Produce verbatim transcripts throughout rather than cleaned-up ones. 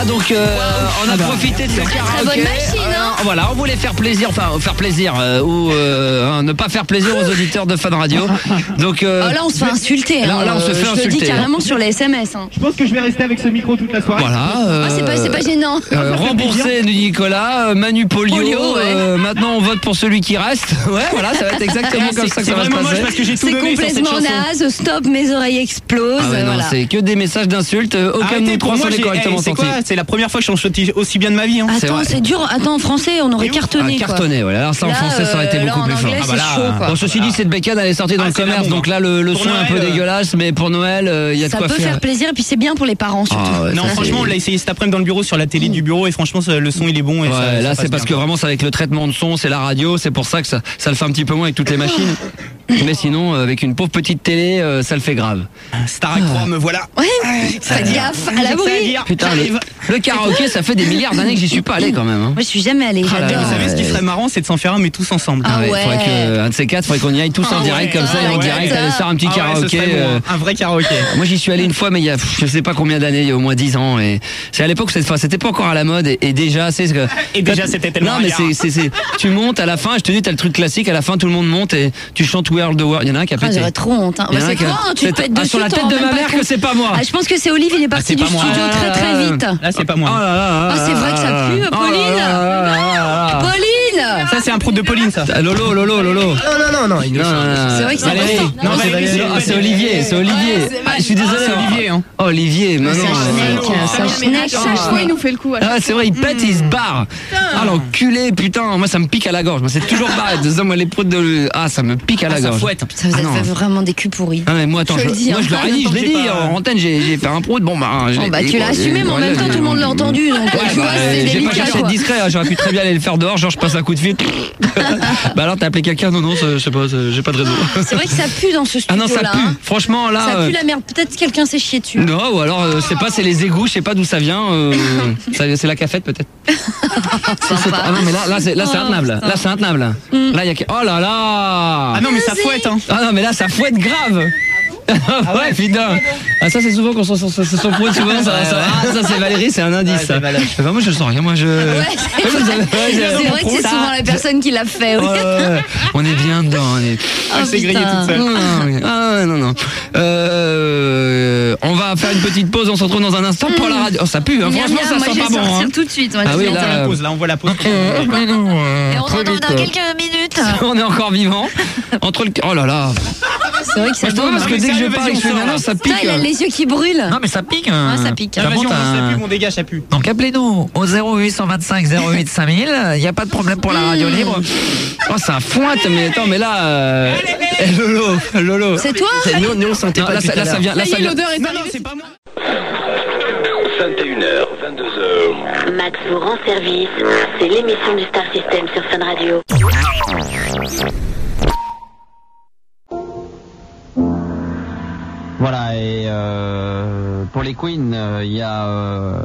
Voilà, donc euh, on a profité de ce karaoké. Très bonne machine, hein. Euh, voilà, on voulait faire plaisir, enfin faire plaisir euh, ou euh, hein, ne pas faire plaisir aux auditeurs de Fun Radio. Donc euh, oh, là, on se fait insulter. Là, hein. là on se fait je insulter. Je le dis carrément sur les S M S. Hein. Je pense que je vais rester avec ce micro toute la soirée. Voilà. Euh, oh, c'est pas, c'est pas gênant. Euh, remboursé de Nicolas, euh, Manu Polio. Polio, ouais. euh, maintenant, on vote pour celui qui reste. Ouais, voilà, ça va être exactement comme ça que ça va se passer. Parce que j'ai tout C'est donné sur cette complètement chanson. naze. Stop, mes oreilles explosent. Ah ouais, non, voilà. c'est que des messages d'insultes. Aucun de Arrêtez, nous pour trois moi, s'en est j'ai- correctement eh, c'est sorti. quoi C'est la première fois que je chante aussi bien de ma vie. Hein. C'est Attends, vrai. c'est dur. Attends, en français, on aurait Ah, cartonné. quoi. cartonné, voilà. Alors ça en Là, français, ça aurait été euh, beaucoup là, plus en fort. anglais, Ah, c'est bah là, chaud, quoi. Bon, ceci dit, cette bécane, elle est sortie dans Ah, le c'est commerce, la bombe, donc là, le, le Pour son est un peu Noël, euh, dégueulasse, mais pour Noël, il y a de Ça quoi peut faire. faire plaisir et puis c'est bien pour les parents surtout. Ah, ouais, Non, ça, franchement, on c'est- l'a essayé cet après-midi dans le bureau sur la télé du bureau et franchement, ça- le son il est bon. Et Ouais, ça- ça là passe c'est parce bien. que vraiment c'est avec le traitement de son, c'est la radio, c'est pour ça que ça, ça le fait un petit peu moins avec toutes les machines. Mais sinon, euh, avec une pauvre petite télé, euh, ça le fait grave. Starac trois, me voilà. Ouais, faites gaffe à l'abri. Putain, le, le karaoké, ça fait des milliards d'années que j'y suis pas allé quand même. Hein. Moi, je suis jamais allée. Ah là J'adore. là, Vous savez ce qui ouais. serait marrant, c'est de s'en faire un mais tous ensemble. Ah ouais, ouais. faudrait que, un de ces quatre, faudrait qu'on y aille tous en Ah direct ouais. comme ça, Ah et en ouais. direct, aller faire un petit Ah ouais, ce karaoké. serait bon, euh, un vrai karaoké. Moi j'y suis allé une fois mais il y a pff, je sais pas combien d'années, il y a au moins dix ans et c'est à l'époque cette fois c'était pas encore à la mode et, et déjà c'est ce que Et déjà, c'était tellement non mais ringard. c'est c'est c'est tu montes à la fin, je te dis t'as le truc classique, à la fin tout le monde monte et tu chantes We Are the World. Il y en a un qui a Ah, pété. j'aurais trop honte. Hein. Il y Bah, en a c'est qui a- toi, hein, tu te c'est- pètes ah, dessus. sur la t'en tête rends de même ma pas mère compte. que c'est pas moi. Ah, je pense que c'est Olive, il est parti c'est du pas moi. studio Ah, très très vite. Là, c'est pas moi. Oh là là. Ah, c'est vrai que ça pue, Oh là Pauline. là là là là. Pauline. Ça, c'est un prout de Pauline, ça. Ah, Lolo, Lolo, Lolo. Non, non, non, non. il- Non, non, non. C'est vrai que c'est Valérie. important. Non, Non, c'est Valérie, Valérie. c'est- Ah, c'est Olivier, c'est Olivier. Ah, je suis désolé. C'est Olivier, hein. Oh, Olivier, mais non. C'est un schneck, c'est un schneck, c'est un Chaque fois, il schneck. nous fait le coup. à chaque Ah, c'est vrai, il pète et il se barre. Ah, l'enculé, putain, moi ça me pique à la gorge. Moi, c'est toujours barré. De ça, moi, les proutes de. Ah, ça me pique à la Ah, ça gorge. fouette. Ça vous Ah, a non. fait vraiment des culs pourris. Ah, mais moi, attends, Je je, le dis, moi, hein. je leur ai dit, je l'ai J'ai dit, pas- en antenne, j'ai j'ai fait un prout. Bon, bah, je Oh, l'ai bah, dit, tu l'as bon, assumé, mais en ouais, même temps, je- tout le monde l'a entendu. Donc, Ouais, tu bah, vois, c'est j'ai pas délicat, cherché à être quoi. discret, hein, j'aurais pu très bien aller le faire dehors, genre je passe un coup de fil. Bah alors t'as appelé quelqu'un? Non, non, je sais pas, j'ai pas de réseau. C'est vrai que ça pue dans ce Ah non, studio-là. ça pue. hein. Franchement, là. Ça euh, pue la merde. Peut-être que quelqu'un s'est chié dessus. Non, ou alors, euh, je sais pas, c'est les égouts, je sais pas d'où ça vient. euh, ça- c'est la cafette peut-être. Ça, c'est- ah non, mais là, là, c'est, là, c'est Oh, intenable. putain. Là, c'est intenable. Là, il y a. que- Oh là là. Ah non, mais ça fouette, hein. Ah non, mais là, ça fouette grave. Ah ouais, putain. Ah, ça, c'est souvent qu'on s'en se son point souvent. Ça, ça, ah, ça, c'est Valérie, c'est un indice. Ouais, ça. c'est Valérie. Enfin, moi, je sens rien. Moi, je. Ouais, c'est Ouais, vrai, ouais, c'est vrai que c'est ça- souvent la personne qui l'a fait. Oui. Ouais, ouais, on est bien dedans. On est... Oh, Elle s'est grillée putain. toute seule. Non, non, ah, non, non. Euh, on va faire une petite pause. On se retrouve dans un instant pour la radio. Oh, ça pue. Hein. Miam, Franchement, miam, ça moi, sent je pas vais bon. sortir Hein. tout de suite. moi, Ah je oui, viens On de- voit là, la pause, là, on voit la pause. Et on retourne dans quelques minutes. On est encore vivant. Entre le. Oh là là. C'est vrai que ça Moi, je trouve donne. parce que mais dès que je sérieux, parle, vas-y, je fais on sort, non, là. ça Putain, pique. il a les yeux qui brûlent. Non mais ça pique. Hein. Ouais, ça pique. Ah, Ça vas-y, monte on un- sait plus, mon dégage, ça pue. Donc appelez-nous au zéro huit cent vingt-cinq zéro huit cinq mille. Il n'y a pas de problème pour la radio libre. Oh, ça fointe, mais attends, mais là. Euh... eh, Lolo, Lolo. C'est toi C'est- Nous, nous, on sentait Non, pas là, tout ça, à là, ça l'heure. vient. Là, Là, ça il y a vient. l'odeur est Non, non, arrivée. c'est pas moi. vingt et une heures, vingt-deux heures. Max vous rend service. C'est l'émission du Star System sur Fun Radio. Voilà, et euh, pour les Queens, euh, il y a. Euh...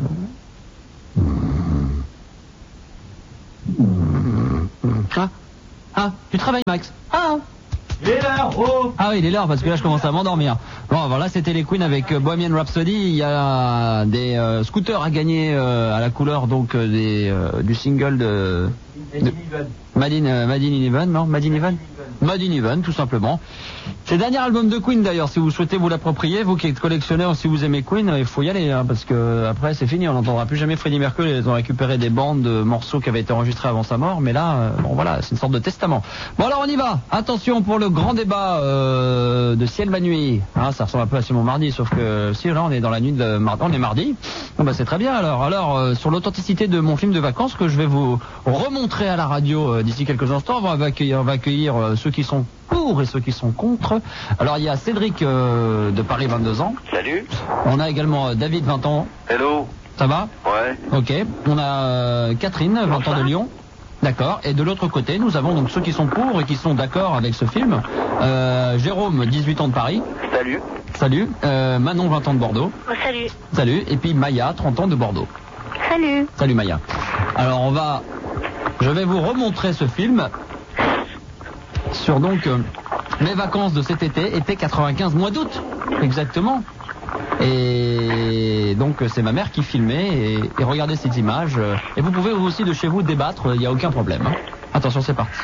Ah, ah, tu travailles, Max? Ah, Il est là, oh. ah oui, il est l'heure parce que là je commence à m'endormir. Bon, voilà, c'était les Queens avec euh, Bohemian Rhapsody. Il y a des euh, scooters à gagner euh, à la couleur donc euh, des, euh, du single de. de Made in, euh, Made in Even, non Made in Even Made in Even, tout simplement. C'est le dernier album de Queen d'ailleurs, si vous souhaitez vous l'approprier, vous qui êtes collectionneur, si vous aimez Queen, il faut y aller, hein, parce que après c'est fini, on n'entendra plus jamais Freddie Mercury. Ils ont récupéré des bandes de morceaux qui avaient été enregistrés avant sa mort, mais là, euh, bon voilà, c'est une sorte de testament. Bon alors on y va, attention pour le grand débat euh, de Ciel ma nuit. Hein, ça ressemble un peu à Simon Mardi, sauf que si là on est dans la nuit de mardi, on est mardi, bon, bah, c'est très bien alors. Alors euh, sur l'authenticité de mon film de vacances que je vais vous remontrer à la radio euh, d'ici quelques instants, on va accueillir, on va accueillir euh, ceux qui sont pour et ceux qui sont contre. Alors il y a Cédric euh, de Paris, vingt-deux ans. Salut. On a également euh, David, vingt ans. Hello. Ça va? Ouais. Ok. On a euh, Catherine, vingt ans de Lyon. D'accord. Et de l'autre côté, nous avons donc ceux qui sont pour et qui sont d'accord avec ce film. Euh, Jérôme, dix-huit ans de Paris. Salut. Salut. Euh, Manon, vingt ans de Bordeaux. Oh, salut. Salut. Et puis Maya, trente ans de Bordeaux. Salut. Salut Maya. Alors on va... Je vais vous remontrer ce film sur donc euh, mes vacances de cet été, été quatre-vingt-quinze, mois d'août, exactement. Et donc c'est ma mère qui filmait et, et regardez cette image. Et vous pouvez vous aussi de chez vous débattre, il n'y a aucun problème. Hein. Attention, c'est parti.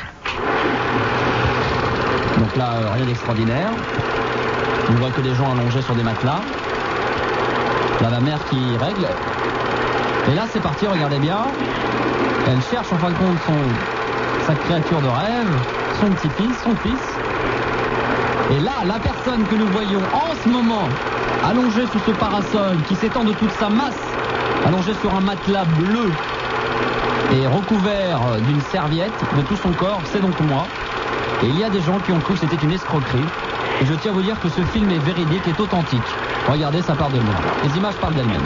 Donc là, euh, rien d'extraordinaire. On voit que des gens allongés sur des matelas. Là, la mère qui règle. Et là, c'est parti, regardez bien. Elle cherche en fin de compte son, sa créature de rêve, son petit-fils, son fils. Et là, la personne que nous voyons en ce moment, allongée sous ce parasol, qui s'étend de toute sa masse, allongée sur un matelas bleu et recouvert d'une serviette de tout son corps, c'est donc moi. Et il y a des gens qui ont cru que c'était une escroquerie. Et je tiens à vous dire que ce film est véridique, est authentique. Regardez, ça part de moi. Les images parlent d'elles-mêmes.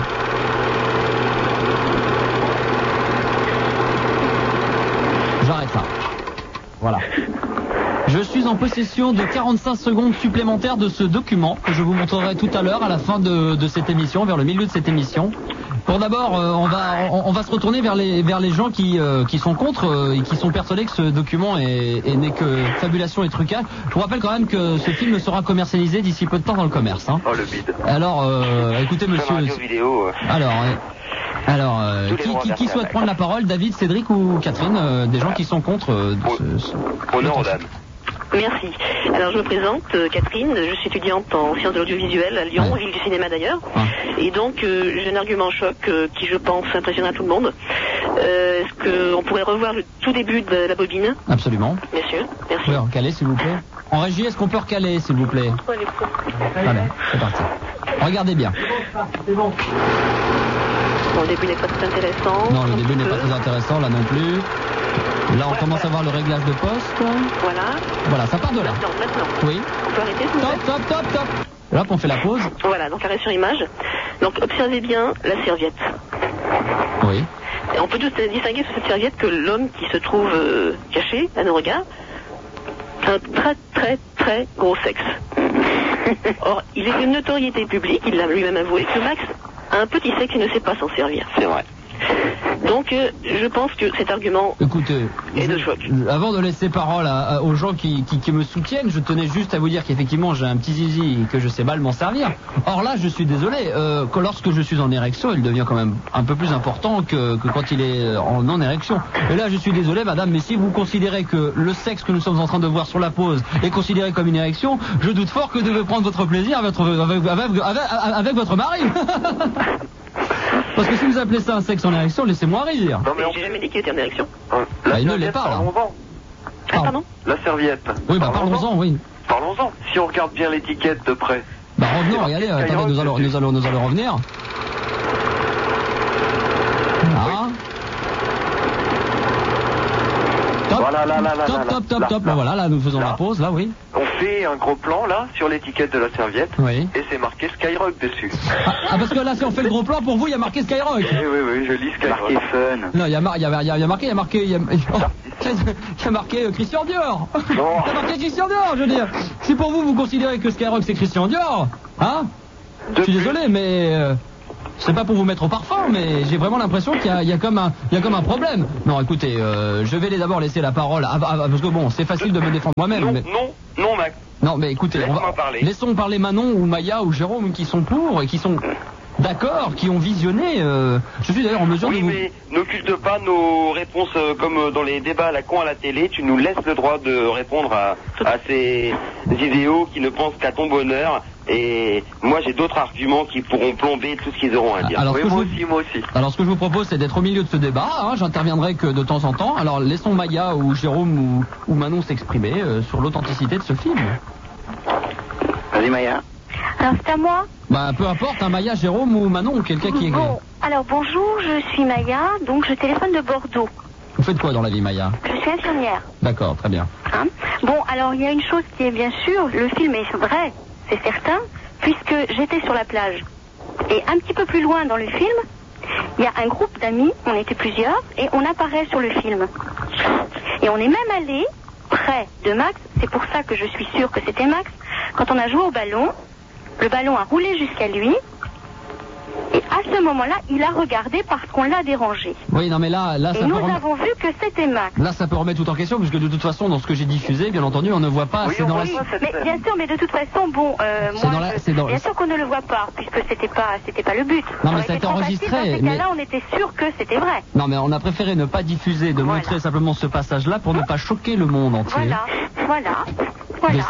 J'arrête là. Voilà. Je suis en possession de quarante-cinq secondes supplémentaires de ce document que je vous montrerai tout à l'heure à la fin de, de cette émission, vers le milieu de cette émission. Pour d'abord, euh, on va on, on va se retourner vers les vers les gens qui euh, qui sont contre euh, et qui sont persuadés que ce document est, est n'est que fabulation et trucage. Je vous rappelle quand même que ce film sera commercialisé d'ici peu de temps dans le commerce. Hein. Oh le bide. Alors, euh, écoutez, monsieur. Radio vidéo. Euh... Alors. Euh, Alors, euh, qui, qui, qui souhaite prendre la parole, David, Cédric ou Catherine, euh, des gens qui sont contre euh, ce, ce... Honneur aux dames. Merci. Alors je me présente, euh, Catherine, je suis étudiante en sciences de l'audiovisuel à Lyon, Ouais. ville du cinéma d'ailleurs. Ah. Et donc euh, j'ai un argument choc euh, qui je pense impressionnera tout le monde. Euh, Est-ce qu'on pourrait revoir le tout début de la bobine? Absolument. Bien sûr, merci. Vous pouvez recaler, s'il vous plaît. En régie, est-ce qu'on peut recaler, s'il vous plaît? Allez, c'est parti. Regardez bien. Bon, le début n'est pas très intéressant. Non, le début n'est peu. pas très intéressant, là non plus. Là, on commence à voir le réglage de poste. Voilà. Voilà, ça part de là. Maintenant, maintenant. Oui. On peut arrêter, s'il vous plaît? Top, top, top, top. Là, on fait la pause. Voilà, donc arrêt sur image. Donc observez bien la serviette. Oui. Et on peut juste distinguer sur cette serviette que l'homme qui se trouve euh, caché à nos regards a un très très très gros sexe. Or, il est une notoriété publique, il l'a lui-même avoué, que Max a un petit sexe et ne sait pas s'en servir. C'est vrai. Donc, euh, je pense que cet argument Écoutez, est de je- choc. avant de laisser parole à- à- aux gens qui, qui, qui me soutiennent, je tenais juste à vous dire qu'effectivement j'ai un petit zizi et que je sais mal m'en servir. Or là, je suis désolé, euh, que lorsque je suis en érection, il devient quand même un peu plus important que, que quand il est en non-érection. Et là, je suis désolé, madame, mais si vous considérez que le sexe que nous sommes en train de voir sur la pause est considéré comme une érection, je doute fort que vous devez prendre votre plaisir avec, votre- avec, avec, avec, avec votre mari. Parce que si vous appelez ça un sexe en érection, laissez-moi rire. Non mais on... J'ai jamais dit qu'il était en érection. Hein, Bah, la il ne serviette, l'est pas, là. parlons-en. Ah, pardon. La serviette. Oui, bah parlons-en, oui. Parlons-en. Si on regarde bien l'étiquette de près. Bah revenons, regardez, Skyrock, attendez, nous allons, dessus. nous allons, nous allons revenir. Ah. Top, Voilà, là, là, là, top, là, top, top, là, top. là. Voilà, là, nous faisons Là. la pause, là, oui. On fait un gros plan là sur l'étiquette de la serviette. Oui. Et c'est marqué Skyrock dessus. Ah, ah, parce que là, si on fait le gros plan, pour vous, il y a marqué Skyrock. Oui, oui, oui, je lis Skyrock. Marqué fun. Non, il y a, mar- il y a, il y a, il y a marqué, il y a marqué, il y a, oh, il y a marqué euh, Christian Dior. Il y a marqué Christian Dior, je veux dire. Si pour vous, vous considérez que Skyrock, c'est Christian Dior, hein? Je suis Depuis- désolé, mais euh, c'est pas pour vous mettre au parfum, mais j'ai vraiment l'impression qu'il y a, il y a comme un, il y a comme un problème. Non, écoutez, euh, je vais les d'abord laisser la parole, à- à- parce que bon, c'est facile de me défendre moi-même. Non, mais- non, non, Max. Non, mais écoutez, on va, Laisse-moi parler. laissons parler Manon ou Maya ou Jérôme qui sont pour et qui sont d'accord, qui ont visionné. euh, je suis d'ailleurs en mesure Oui, de vous. mais n'occulte pas nos réponses euh, comme euh, dans les débats à la con à la télé. Tu nous laisses le droit de répondre à, à ces idéaux qui ne pensent qu'à ton bonheur. Et moi, j'ai d'autres arguments qui pourront plomber tout ce qu'ils auront à dire. Alors, oui, ce que moi je vous- aussi, moi aussi. Alors, ce que je vous propose, c'est d'être au milieu de ce débat. Hein, j'interviendrai que de temps en temps. Alors, laissons Maya ou Jérôme ou, ou Manon s'exprimer euh, sur l'authenticité de ce film. Vas-y, Maya. Alors c'est à moi. Bah, peu importe, hein, Maya, Jérôme ou Manon ou quelqu'un qui est. Bon, alors bonjour, je suis Maya, donc je téléphone de Bordeaux. Vous faites quoi dans la vie, Maya? Je suis infirmière. D'accord, très bien. Hein. Bon, alors il y a une chose qui est bien sûre, le film est vrai, c'est certain, puisque j'étais sur la plage. Et un petit peu plus loin dans le film, il y a un groupe d'amis, on était plusieurs, et on apparaît sur le film. Et on est même allé près de Max, c'est pour ça que je suis sûre que c'était Max, quand on a joué au ballon, le ballon a roulé jusqu'à lui, Et à ce moment-là, il a regardé parce qu'on l'a dérangé. Oui, non, mais là, là, ça Et peut nous remettre... avons vu que c'était Max. Là, ça peut remettre tout en question, puisque de toute façon, dans ce que j'ai diffusé, bien entendu, on ne voit pas. Oui, c'est on dans voit la... pas cette Mais scène. bien sûr, mais de toute façon, bon, euh, C'est moi, dans la- je- c'est dans- bien sûr qu'on ne le voit pas, puisque c'était pas, c'était pas le but. Non, mais aurait ça a été trop facile, enregistré, Dans ces mais- cas-là, on était sûr que c'était vrai. Non, mais on a préféré ne pas diffuser, de Voilà. montrer simplement ce passage-là pour ne pas choquer le monde entier. Voilà, voilà, voilà.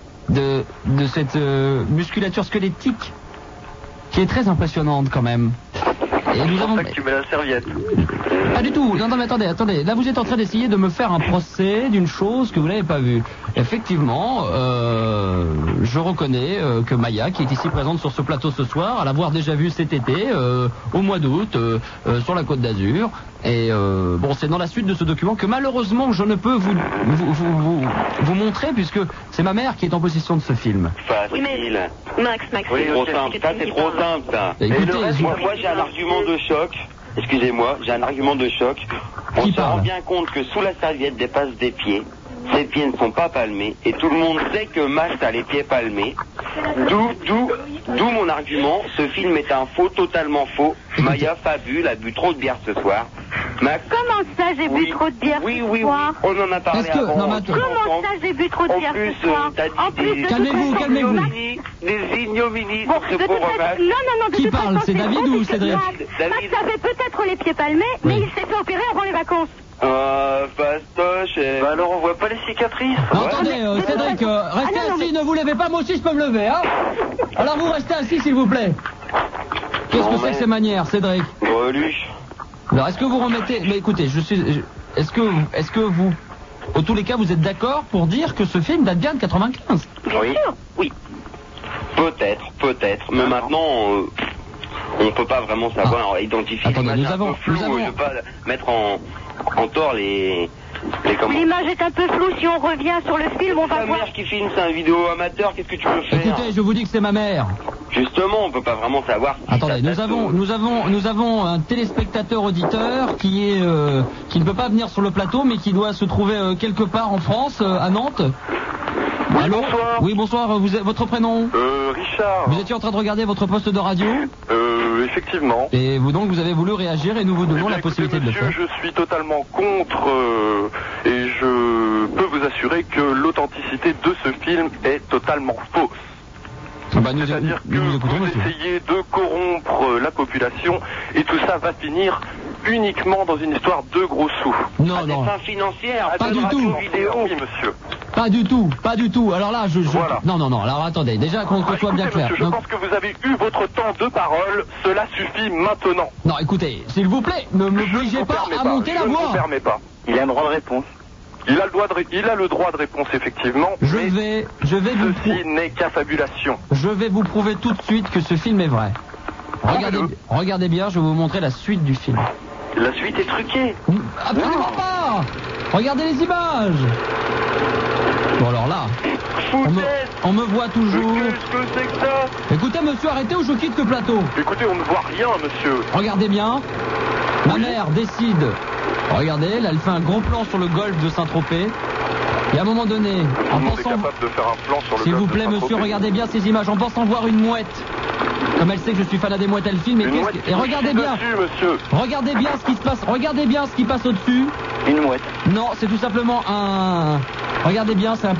De, de cette euh, musculature squelettique qui est très impressionnante quand même. Et nous C'est avons... pour ça que tu mets la serviette. Pas du tout. Non, non, mais attendez, attendez. Là, vous êtes en train d'essayer de me faire un procès d'une chose que vous n'avez pas vue. Effectivement, euh, je reconnais euh, que Maya, qui est ici présente sur ce plateau ce soir, à l'avoir déjà vu cet été, euh, au mois d'août, euh, euh, sur la Côte d'Azur. Et euh, bon, c'est dans la suite de ce document que malheureusement je ne peux vous vous, vous, vous, vous montrer, puisque c'est ma mère qui est en possession de ce film. Oui, mais Facile. Max, Max, Oui, c'est trop c'est simple. Ça, Catherine c'est qui trop parle. simple, ça. Écoutez, le reste, je- Moi, moi, j'ai un argument de choc. Excusez-moi, j'ai un argument de choc. On Qui se rend parle bien compte que sous la serviette dépasse des pieds. Ces pieds ne sont pas palmés. Et tout le monde sait que Max a les pieds palmés. D'où, d'où, d'où mon argument. Ce film est un faux, totalement faux. Maya Fabule a bu trop de bière ce soir. Max. Comment ça, j'ai bu Oui. trop de bière Oui, ce oui, oui. soir? On en a parlé Est-ce que- avant. non, mais attends. Comment ça, j'ai bu trop de En bière plus, ce soir? euh, t'as dit En plus, des- de toute Calmez-vous, façon, calmez-vous. Max- Des ignominies Bon, sur de ce toute pauvre façon, Max. non, non, non, de Qui toute parle, façon, c'est David faux, ou puisque Cédric? Max, David. Max avait peut-être les pieds palmés, mais Oui. il s'est fait opérer avant les vacances. Euh, fastoche. et- Bah alors on voit pas les cicatrices. Non, Ouais. attendez, euh, Mais de toute Cédric, façon- euh, Ah, restez non, non, assis, mais- ne vous levez pas, moi aussi je peux me lever, hein. Alors vous restez assis s'il vous plaît. Qu'est-ce Non, que c'est mais- que ces manières, Cédric? Greluche. Alors est-ce que vous remettez... Mais écoutez, je suis... je- Est-ce que, est-ce que vous... Au tous les cas, vous êtes d'accord pour dire que ce film date bien de quatre-vingt-quinze? Bien Oui. sûr. Oui. Peut-être, peut-être. Mais maintenant, euh, on peut pas vraiment savoir identifier. Attendez, l'image nous est un avons- peu floue, nous avons- Je veux pas mettre en, en tort les... les comment. L'image est un peu floue. Si on revient sur le film, on va Ta voir. mère qui filme, c'est un vidéo amateur, qu'est-ce que tu veux faire? Écoutez, je vous dis que c'est ma mère. Justement, on peut pas vraiment savoir. si Attendez, ça nous date avons, au- nous avons, nous avons un téléspectateur auditeur qui est, euh, qui ne peut pas venir sur le plateau, mais qui doit se trouver euh, quelque part en France, euh, à Nantes. Oui, Allô bonsoir. Oui, bonsoir. Vous êtes, votre prénom? Euh, Richard. Vous étiez en train de regarder votre poste de radio Euh, effectivement. et vous donc vous avez voulu réagir et nous vous Eh donnons bien, la écoutez, possibilité de le monsieur, faire. je suis totalement contre euh, et je peux vous assurer que l'authenticité de ce film est totalement fausse. Ah bah, nous, C'est-à-dire que nous vous écoutons, vous monsieur. essayez de corrompre euh, la population et tout ça va finir uniquement dans une histoire de gros sous. Non, À des non, fins financières, Pas à du de tout. radio vidéo. Oui, monsieur. pas du tout, pas du tout. Alors là, je, je- Voilà. non, non, non. Alors attendez, déjà qu'on Ah, qu'on soit bien écoutez, clair. monsieur, je Donc- pense que vous avez eu votre temps de parole. Cela suffit maintenant. non, écoutez, s'il vous plaît, ne me Je ne obligez vous pas permets à monter la je ne vous voix. permets pas. Il a un droit de réponse. Il a le droit de, ré- il a le droit de réponse effectivement, Je mais vais, je vais vous, prou- ceci n'est qu'affabulation. je vais vous prouver tout de suite que ce film est vrai. Regardez, Prouvez-le. regardez bien, je vais vous montrer la suite du film. La suite est truquée. Absolument pas. Regardez les images. Bon alors là, on me, Foutaise. on me voit toujours. Qu'est-ce que c'est que ça? Écoutez monsieur, arrêtez ou je quitte le plateau. Écoutez, on ne voit rien, monsieur. Regardez bien. Ma mère décide. Regardez, là elle fait un gros plan sur le golfe de Saint-Tropez. Et à un moment donné, Tout en le monde est pensant... capable de faire un plan sur le S'il golfe vous de plaît monsieur, Saint-Tropez. regardez bien ces images. En pensant voir une mouette. Comme elle sait que je suis fan des mouettes, elle filme. Et, Une qu'est-ce mouette que- qui et vous regardez chie bien. dessus, monsieur. Regardez bien ce qui se passe. Regardez bien ce qui passe au-dessus. Une mouette. Non, c'est tout simplement un... Regardez bien, c'est un